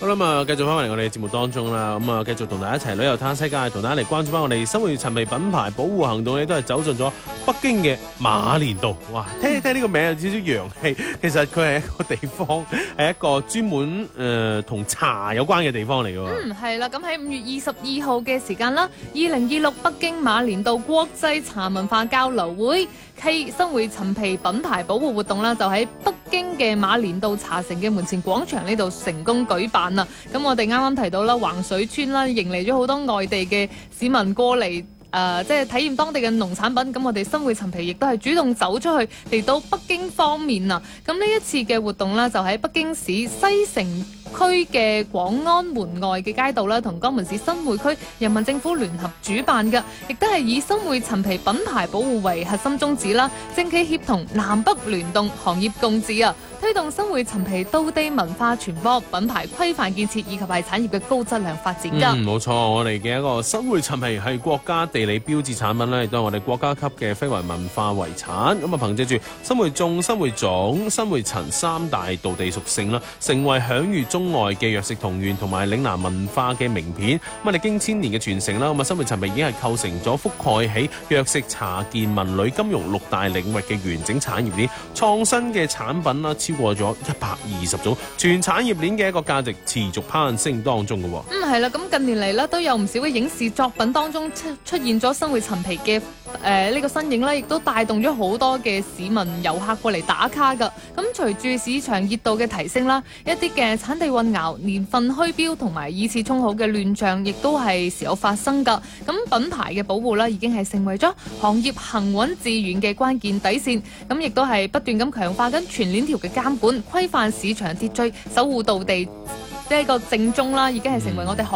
好啦，繼續翻返嚟我哋節目當中啦，繼續同大家一齊旅遊探世界，同大家嚟關注翻我哋生活陳皮品牌保護行動咧，都係走進咗北京嘅馬連道。哇，聽呢個名有少少洋氣，其實佢係一個地方，係一個專門同茶有關嘅地方嚟㗎。 係啦，咁喺5月22號嘅時間啦，2026北京馬連道國際茶文化交流會暨新會陳皮品牌保護活動啦，就喺北京嘅馬連道茶城嘅門前廣場呢度成功舉辦啦。咁我哋啱啱提到啦，橫水村啦，迎嚟咗好多外地嘅市民過嚟，即係體驗當地嘅農產品。咁我哋新會陳皮亦都係主動走出去嚟到北京方面啊。咁呢一次嘅活動啦，就喺北京市西城區嘅廣安門外嘅街道啦，同江門市新會區人民政府聯合主辦嘅，亦都係以新會陳皮品牌保護為核心宗旨啦，政企協同南北聯動，行業共治啊，推動新會陳皮道地文化傳播、品牌規範建設以及係產業嘅高質量發展噶。 冇錯，我哋嘅一個新會陳皮係國家地理標誌產品咧，亦都係我哋國家級嘅非遺文化遺產。咁憑借住新會種、新會種、新會陳三大道地屬性啦，成為享譽中外嘅藥食同源同埋嶺南文化嘅名片。咁我哋經千年嘅傳承啦，咁新會陳皮已經係構成咗覆蓋起藥食茶健文旅金融6大領域嘅完整產業鏈，創新嘅產品啦超過咗120種，全產業鏈嘅一個價值持續攀升當中嘅。 係啦，咁近年嚟咧都有唔少嘅影視作品當中出現咗新會陳皮嘅呢個身影啦，亦都帶動咗好多嘅市民遊客過嚟打卡噶。咁隨住市場熱度嘅提升啦，一啲嘅產地混淆、年份虛標同埋以次充好嘅亂象，亦都係時有發生噶。咁品牌嘅保護啦，已經係成為咗行業行穩致遠嘅關鍵底線。咁亦都係不斷咁強化緊全鏈條嘅監管，規範市場秩序，守護道地呢個正宗啦，已經係成為我哋